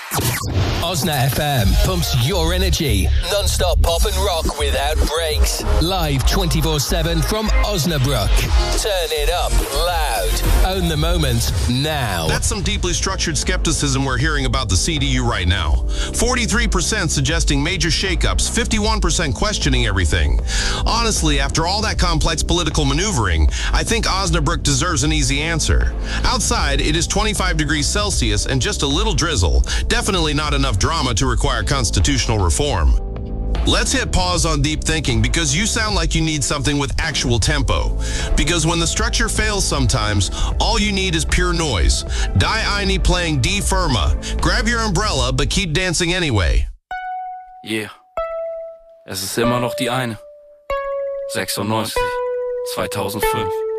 Osna FM pumps your energy. Non-stop pop and rock without breaks. Live 24/7 from Osnabrück. Turn it up loud. Own the moment now. That's some deeply structured skepticism we're hearing about the CDU right now. 43% suggesting major shakeups, 51% questioning everything. Honestly, after all that complex political maneuvering, I think Osnabrück deserves an easy answer. Outside, it is 25 degrees Celsius and just a little drizzle. Definitely not enough drama to require constitutional reform. Let's hit pause on deep thinking because you sound like you need something with actual tempo. Because when the structure fails sometimes, all you need is pure noise. Die Eine playing Die Firma. Grab your umbrella, but keep dancing anyway. Yeah. Es ist immer noch die eine. 96. 2005.